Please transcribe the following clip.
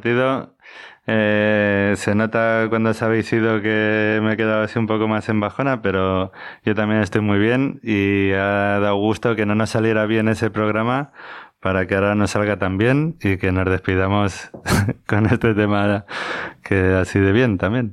partido. Se nota cuando os habéis ido que me he quedado así un poco más en bajona, pero yo también estoy muy bien y ha dado gusto que no nos saliera bien ese programa para que ahora nos salga tan bien y que nos despidamos con este tema que así de bien también.